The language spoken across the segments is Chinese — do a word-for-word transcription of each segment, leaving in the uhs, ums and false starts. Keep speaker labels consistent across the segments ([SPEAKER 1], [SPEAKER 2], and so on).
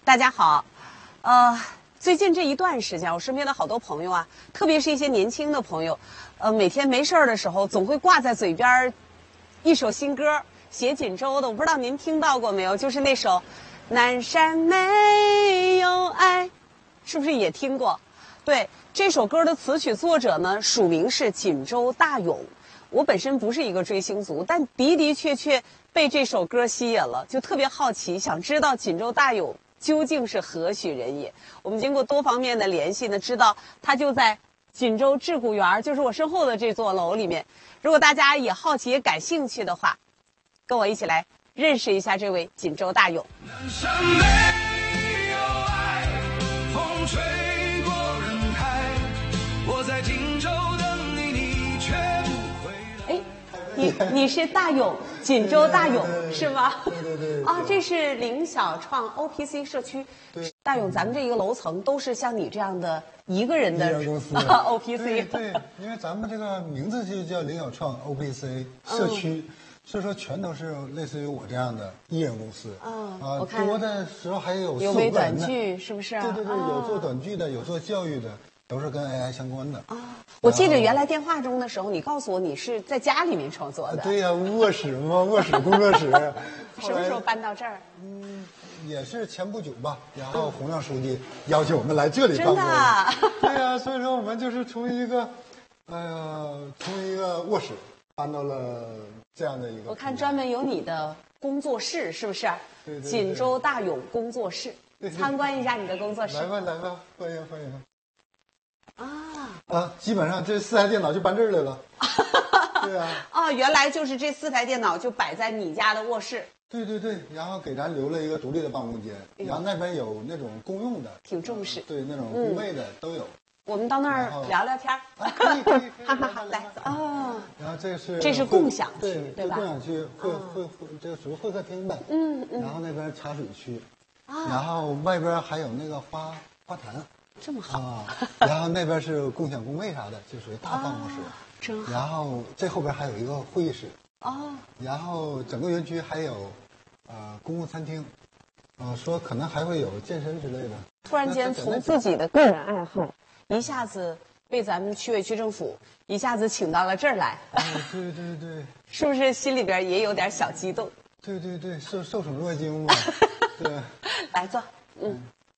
[SPEAKER 1] 大家好，呃，最近这一段时间，我身边的好多朋友啊，特别是一些年轻的朋友，呃，每天没事儿的时候，总会挂在嘴边儿一首新歌，写锦州的，我不知道您听到过没有？就是那首《南山没有爱》，是不是也听过？对，这首歌的词曲作者呢，署名是锦州大勇。我本身不是一个追星族，但的的确确被这首歌吸引了，就特别好奇，想知道锦州大勇究竟是何许人也。我们经过多方面的联系呢，知道他就在锦州致古园，就是我身后的这座楼里面。如果大家也好奇也感兴趣的话，跟我一起来认识一下这位锦州大勇。
[SPEAKER 2] 南山没有爱，风吹过人海，我在锦州等你，你却不回来。
[SPEAKER 1] 哎，你你是大勇，锦州大勇是吗？
[SPEAKER 3] 对对对。
[SPEAKER 1] 啊，这是凌小创 O P C 社区。
[SPEAKER 3] 对。
[SPEAKER 1] 大勇，咱们这一个楼层都是像你这样的一个人的
[SPEAKER 3] 一家公司、
[SPEAKER 1] 啊、O P C。
[SPEAKER 3] 对对，因为咱们这个名字就叫凌小创 O P C 社区。嗯，所以说全都是类似于我这样的艺人公司。
[SPEAKER 1] 嗯，
[SPEAKER 3] 啊，
[SPEAKER 1] 我看
[SPEAKER 3] 多的时候还有
[SPEAKER 1] 有微短剧，是不是？
[SPEAKER 3] 对对对，有做短剧的，有做教育的，都是跟 A I 相关的。
[SPEAKER 1] 啊，我记得原来电话中的时候，你告诉我你是在家里面创作的。
[SPEAKER 3] 对呀，卧室嘛，卧室工作室。
[SPEAKER 1] 什么时候搬到这儿？
[SPEAKER 3] 嗯，也是前不久吧。然后洪亮书记要求我们来这里办公。
[SPEAKER 1] 真的啊？
[SPEAKER 3] 对呀，所以说我们就是从一个，哎呀，从一个卧室搬到了这样的一个。
[SPEAKER 1] 我看专门有你的工作室，是不是？
[SPEAKER 3] 对对对。
[SPEAKER 1] 锦州大勇工作室，
[SPEAKER 3] 对对对，
[SPEAKER 1] 参观一下你的工作室。
[SPEAKER 3] 来吧来吧，欢迎欢迎。
[SPEAKER 1] 啊
[SPEAKER 3] 啊，基本上这四台电脑就搬这儿来了。对啊。
[SPEAKER 1] 哦，原来就是这四台电脑就摆在你家的卧室。
[SPEAKER 3] 对对对，然后给咱留了一个独立的办公间，
[SPEAKER 1] 嗯、
[SPEAKER 3] 然后那边有那种公用的，
[SPEAKER 1] 挺重视。
[SPEAKER 3] 对，那种公卫的、嗯、都有。
[SPEAKER 1] 我们到那儿聊聊天儿。
[SPEAKER 3] 啊，可以可以可以。
[SPEAKER 1] 好好好，来哦。
[SPEAKER 3] 然后这是
[SPEAKER 1] 这是共享区，
[SPEAKER 3] 对
[SPEAKER 1] 对吧？
[SPEAKER 3] 共享区会会会，这个属于会客厅呗。
[SPEAKER 1] 嗯嗯。
[SPEAKER 3] 然后那边茶水区，啊，然后外边还有那个花花坛。
[SPEAKER 1] 这么好
[SPEAKER 3] 啊！然后那边是共享工位啥的，就属于大办公室。
[SPEAKER 1] 真好。
[SPEAKER 3] 然后这后边还有一个会议室。
[SPEAKER 1] 哦。然
[SPEAKER 3] 后整个园区还有，呃，公共餐厅，呃，说可能还会有健身之类的。
[SPEAKER 1] 突然间从自己的个人爱好，一下子被咱们区委区政府一下子请到了这儿来。
[SPEAKER 3] 哦，对对对。
[SPEAKER 1] 是不是心里边也有点小激动？
[SPEAKER 3] 对对对，受受宠若惊嘛。对。
[SPEAKER 1] 来坐，嗯。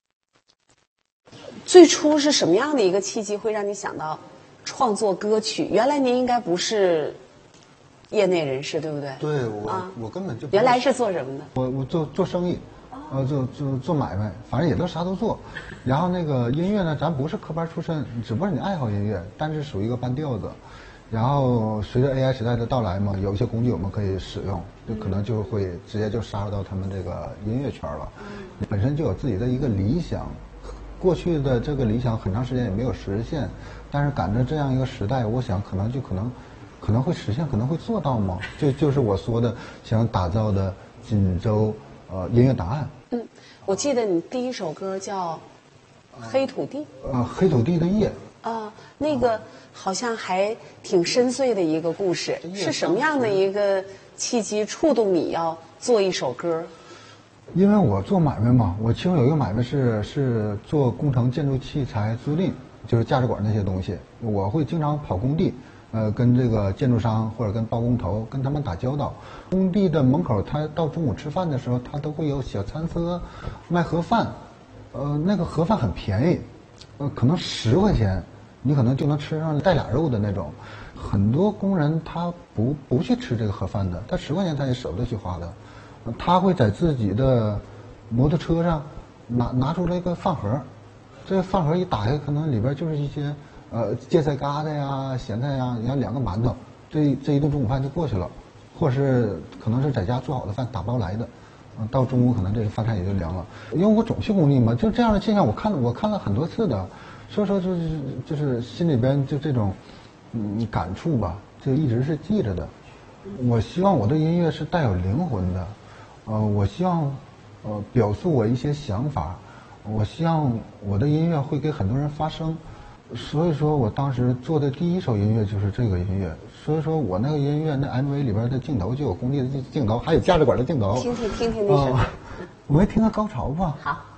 [SPEAKER 1] 最初是什么样的一个契机会让你想到创作歌曲？原来您应该不是业内人士，对不对？
[SPEAKER 3] 对，我、啊、我根本就
[SPEAKER 1] 原来是做什么的？
[SPEAKER 3] 我我做做生意，呃，做做做买卖，反正也都啥都做。然后那个音乐呢，咱不是科班出身，只不过你爱好音乐，但是属于一个半吊子。然后随着 A I 时代的到来嘛，有一些工具我们可以使用，就可能就会直接就杀入到他们这个音乐圈了。嗯、本身就有自己的一个理想。过去的这个理想很长时间也没有实现，但是赶着这样一个时代，我想可能就可能可能会实现，可能会做到吗？就就是我说的想打造的锦州呃音乐档案。
[SPEAKER 1] 嗯，我记得你第一首歌叫《黑土地》。
[SPEAKER 3] 呃，黑土地的夜。
[SPEAKER 1] 啊，那个好像还挺深邃的一个故事，是什么样的一个契机触动你要做一首歌？
[SPEAKER 3] 因为我做买卖嘛，我其中有一个买卖是是做工程建筑器材租赁，就是架子管那些东西。我会经常跑工地，呃，跟这个建筑商或者跟包工头跟他们打交道。工地的门口，他到中午吃饭的时候，他都会有小餐车卖盒饭，呃，那个盒饭很便宜，呃，可能十块钱，你可能就能吃上带俩肉的那种。很多工人他不不去吃这个盒饭的，他十块钱他也舍不得去花的。他会在自己的摩托车上拿拿出来一个饭盒，这个饭盒一打开，可能里边就是一些呃芥菜疙瘩呀、咸菜呀，然后两个馒头，这这一顿中午饭就过去了，或是可能是在家做好的饭打包来的，嗯，到中午可能这个饭菜也就凉了。因为我总去工地嘛，就这样的现象，我看了我看了很多次的，所以说就是就是心里边就这种嗯感触吧，就一直是记着的。我希望我的音乐是带有灵魂的。呃，我希望，呃，表述我一些想法，我希望我的音乐会给很多人发声，所以说我当时做的第一首音乐就是这个音乐，所以说我那个音乐那 M V 里边的镜头就有工地的镜头，还有架子管的镜头。
[SPEAKER 1] 听听听听那首。
[SPEAKER 3] 呃，我们听个高潮吧。
[SPEAKER 1] 好。